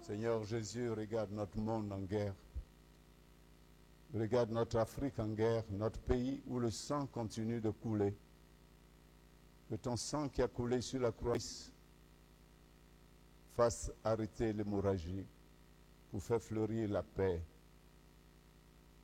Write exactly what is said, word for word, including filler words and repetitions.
Seigneur Jésus, regarde notre monde en guerre. Regarde notre Afrique en guerre, notre pays où le sang continue de couler. Que ton sang qui a coulé sur la croix fasse arrêter l'hémorragie pour faire fleurir la paix